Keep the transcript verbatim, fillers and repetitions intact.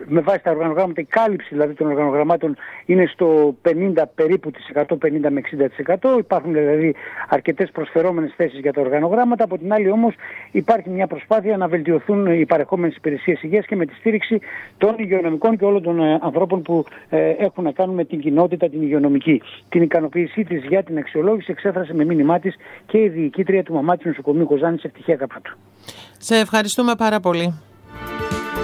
με βάση τα οργανογράμματα, η κάλυψη δηλαδή των οργανογραμμάτων είναι στο πενήντα περίπου της εκατό, πενήντα με εξήντα τοις εκατό. Υπάρχουν δηλαδή αρκετές προσφερόμενες θέσεις για τα οργανογράμματα. Από την άλλη όμως υπάρχει μια προσπάθεια να βελτιωθούν οι παρεχόμενες υπηρεσίες υγείας και με τη στήριξη των υγειονομικών και όλων των ε, ανθρώπων που ε, έχουν να κάνουν με την κοινότητα την υγειονομική. Την ικανοποίησή της για την αξιολόγηση εξέφρασε με μήνυμά της και η διοικήτρια του Μαμά του Νοσοκομείου Κοζάνης, Ευτυχία Καπάτου. Σε ευχαριστούμε πάρα πολύ.